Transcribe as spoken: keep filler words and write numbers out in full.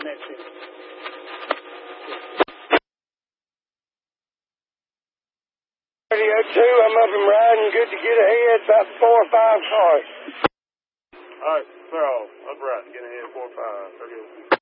that shit. Radio two, I'm up and riding, good to get ahead, about four or five cars. Alright, clear off. Up right, get ahead, four or five. thirty.